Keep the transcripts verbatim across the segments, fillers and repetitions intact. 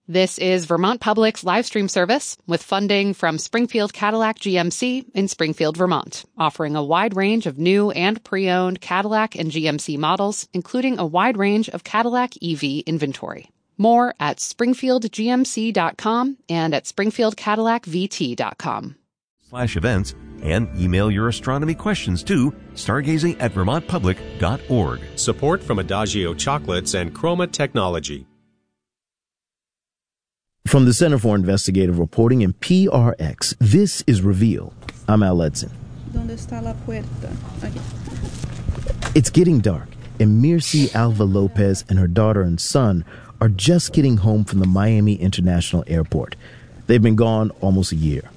This is Vermont Public's live stream service with funding from Springfield Cadillac G M C in Springfield, Vermont, offering a wide range of new and pre-owned Cadillac and G M C models, including a wide range of Cadillac E V inventory. More at springfield g m c dot com and at springfield cadillac v t dot com. Slash events and email your astronomy questions to stargazing at vermont public dot org. Support from Adagio Chocolates and Chroma Technology. From the Center for Investigative Reporting and P R X, this is Reveal. I'm Al Edson. ¿Dónde está la puerta? Okay. It's getting dark, and Mircy Alva Lopez and her daughter and son are just getting home from the Miami International Airport. They've been gone almost a year.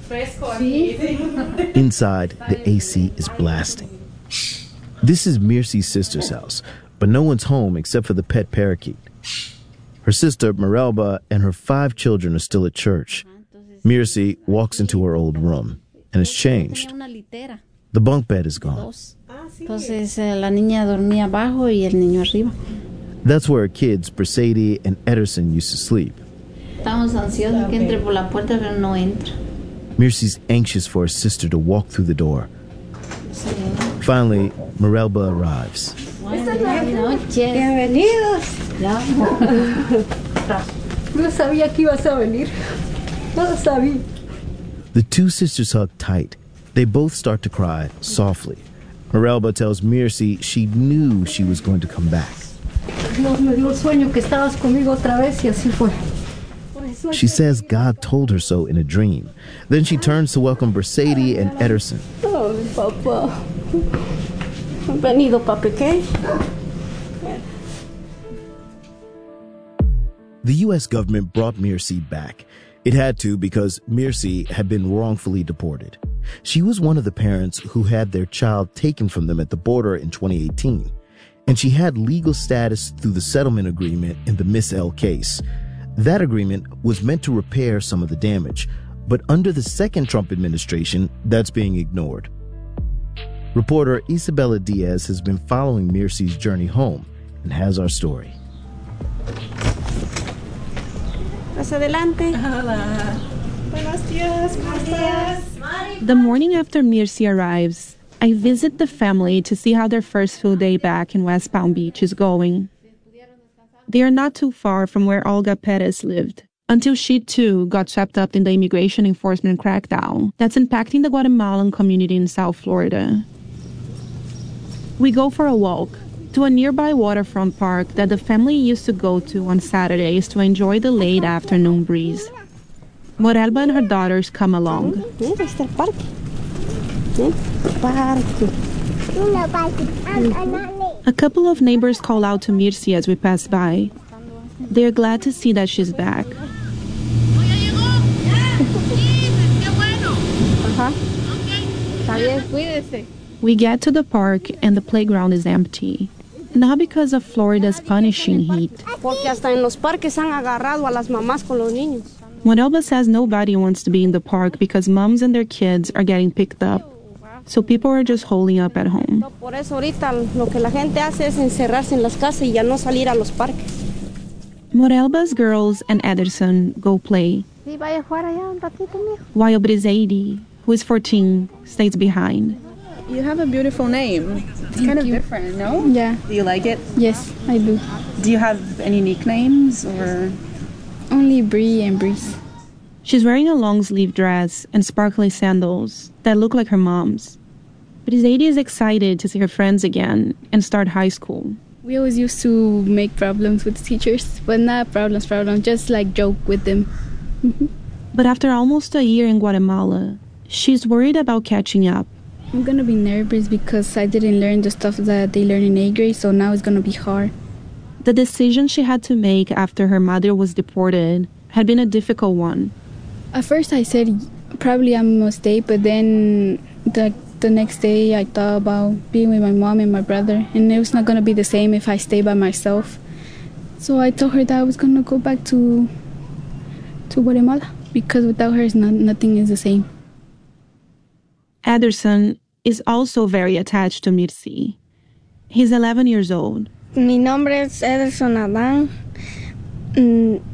Inside, the A C is blasting. This is Mircy's sister's house, but no one's home except for the pet parakeet. Her sister, Merelba, and her five children are still at church. Mircy walks into her old room, and it's changed. The bunk bed is gone. Entonces, la niña dormía abajo y el niño arriba. That's where her kids, Bracady and Ederson, used to sleep. Estamos ansiosos que entre por la puerta, pero no entra. Mircy's anxious for her sister to walk through the door. Finally, Merelba arrives. Bienvenidos. No sabía que ibas a venir. No lo sabía. The two sisters hug tight. They both start to cry softly. Merelba tells Mircy she knew she was going to come back. Dios me dio el sueño que estabas conmigo otra vez y así fue. She says God told her so in a dream. Then she turns to welcome Bracady and Ederson. Oh, papá. Venido, papi, ¿qué? The U S government brought Mircy back. It had to because Mircy had been wrongfully deported. She was one of the parents who had their child taken from them at the border in twenty eighteen. And she had legal status through the settlement agreement in the Miss L case. That agreement was meant to repair some of the damage, but under the second Trump administration, that's being ignored. Reporter Isabella Diaz has been following Mircy's journey home and has our story. Más adelante. Hola. Buenos días. Buenos días. The morning after Mircy arrives, I visit the family to see how their first full day back in West Palm Beach is going. They are not too far from where Olga Perez lived, until she too got swept up in the immigration enforcement crackdown that's impacting the Guatemalan community in South Florida. We go for a walk to a nearby waterfront park that the family used to go to on Saturdays to enjoy the late afternoon breeze. Merelba and her daughters come along. A couple of neighbors call out to Mircy as we pass by. They are glad to see that she's back. We get to the park and the playground is empty. Not because of Florida's punishing heat. Merelba says nobody wants to be in the park because moms and their kids are getting picked up. So people are just holding up at home. Merelba's girls and Ederson go play, while Bracady, who is fourteen, stays behind. You have a beautiful name. It's kind of different, no? Yeah. Do you like it? Yes, I do. Do you have any nicknames or? Only Bree and Breeze. She's wearing a long-sleeve dress and sparkly sandals that look like her mom's. Bracady is excited to see her friends again and start high school. We always used to make problems with teachers, but not problems, problems, just like joke with them. But after almost a year in Guatemala, she's worried about catching up. I'm gonna be nervous because I didn't learn the stuff that they learn in eighth grade, so now it's gonna be hard. The decision she had to make after her mother was deported had been a difficult one. At first I said probably I'm gonna stay, but then the the next day I thought about being with my mom and my brother, and it was not gonna be the same if I stay by myself. So I told her that I was gonna go back to to Guatemala because without her, it's not, nothing is the same. Ederson is also very attached to Mircy. He's eleven years old. Mi nombre es Ederson Adán.